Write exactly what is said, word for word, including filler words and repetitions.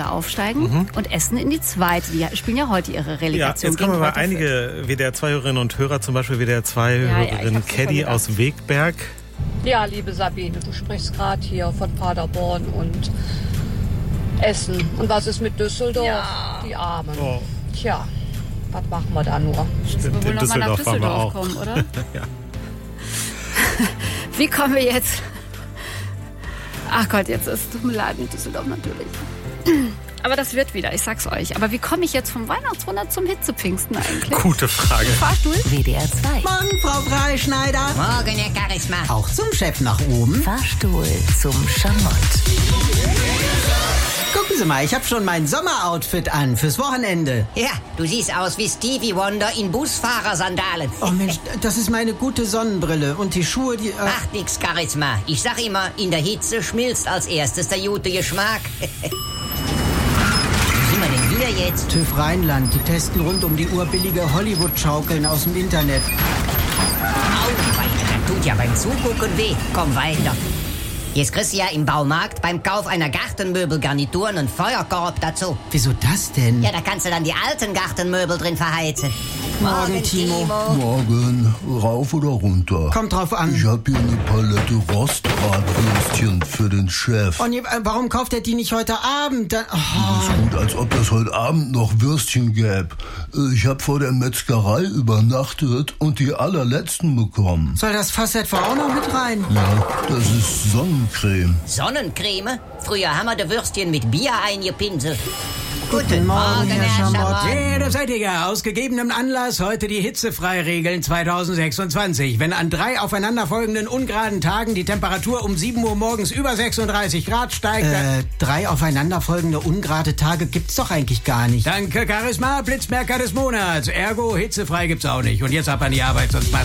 Liga aufsteigen mhm. und Essen in die zweite. Die spielen ja heute ihre Relegation. Ja, jetzt kommen wir mal einige W D R zwei Hörerinnen und Hörer, zum Beispiel W D R zwei Hörerin ja, ja, Caddy aus Wegberg. Ja, liebe Sabine, du sprichst gerade hier von Paderborn und Essen. Und was ist mit Düsseldorf? Ja. Die Armen. Oh. Tja, was machen wir da nur? Stimmt, wir wohl in noch mal nach Düsseldorf waren wir auch. Kommen, oder? Ja. Wie kommen wir jetzt? Ach Gott, jetzt ist es tut mir leid mit Düsseldorf natürlich. Aber das wird wieder, ich sag's euch. Aber wie komme ich jetzt vom Weihnachtswunder zum Hitzepfingsten eigentlich? Gute Frage. Fahrstuhl? W D R zwei. Morgen, Frau Freischneider. Morgen, Herr Charisma. Auch zum Chef nach oben. Fahrstuhl zum Schamott. Gucken Sie mal, ich habe schon mein Sommeroutfit an fürs Wochenende. Ja, du siehst aus wie Stevie Wonder in Busfahrersandalen. Oh Mensch, das ist meine gute Sonnenbrille und die Schuhe, die... Äh Macht nix, Charisma. Ich sag immer, in der Hitze schmilzt als erstes der gute Geschmack. Wo sind wir denn hier jetzt? TÜV Rheinland, die testen rund um die Uhr billige Hollywood-Schaukeln aus dem Internet. Au, weiter, das tut ja beim Zugucken weh. Komm weiter. Jetzt kriegst du ja im Baumarkt beim Kauf einer Gartenmöbelgarnitur einen Feuerkorb dazu. Wieso das denn? Ja, da kannst du dann die alten Gartenmöbel drin verheizen. Morgen, Morgen Timo. Timo. Morgen, rauf oder runter? Kommt drauf an. Ich hab hier eine Palette Rostbratwürstchen für den Chef. Und äh, warum kauft er die nicht heute Abend? Dann, oh. Das ist gut, als ob das heute Abend noch Würstchen gäbe. Ich hab vor der Metzgerei übernachtet und die allerletzten bekommen. Soll das Fass etwa auch noch mit rein? Ja, das ist Sonnencreme. Sonnencreme? Früher haben wir die Würstchen mit Bier eingepinselt. Guten Morgen, Herr Schamott. Ja, da seid ihr ja. Aus gegebenem Anlass heute die Hitzefreiregeln zweitausendsechsundzwanzig. Wenn an drei aufeinanderfolgenden ungeraden Tagen die Temperatur um sieben Uhr morgens über sechsunddreißig Grad steigt... Äh, drei aufeinanderfolgende ungerade Tage gibt's doch eigentlich gar nicht. Danke, Charisma, Blitzmerker des Monats. Ergo, hitzefrei gibt's auch nicht. Und jetzt ab an die Arbeit, sonst